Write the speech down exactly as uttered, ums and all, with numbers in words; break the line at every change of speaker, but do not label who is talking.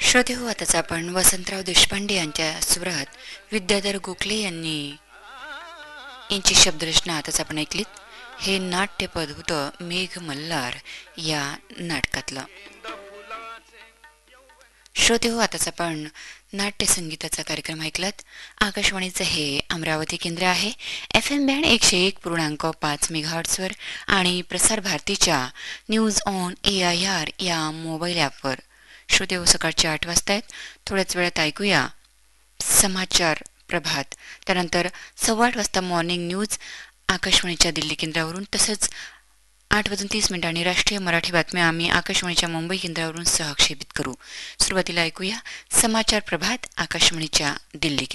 श्रोते हो, आताच आपण वसंतराव देशपांडे यांच्या स्वरात विद्याधर गोखले यांनी यांची शब्दरचना आताच आपण ऐकलीत. हे नाट्यपद होतं मेघ मल्हार या नाटकातलं. श्रोते हो, आताच आपण नाट्य संगीताचा कार्यक्रम ऐकलात. आकाशवाणीचं हे अमरावती केंद्र आहे. एफ एम बँड एकशे एक पूर्णांक पाच मेगाहर्ट्सवर आणि प्रसार भारतीच्या news on A I R या मोबाईल ॲपवर. श्रोते हो, सकाळचे आठ वाजता आहेत. थोड्याच वेळात ऐकूया समाचार प्रभात. त्यानंतर सव्वा आठ वाजता मॉर्निंग न्यूज आकाशवाणीच्या दिल्ली केंद्रावरून. तसंच आठ वाजून तीस मिनिटांनी राष्ट्रीय मराठी बातम्या आम्ही आकाशवाणीच्या मुंबई केंद्रावरून सहक्षेपित करू. सुरुवातीला ऐकूया समाचार प्रभात आकाशवाणीच्या दिल्ली केंद्रावरून.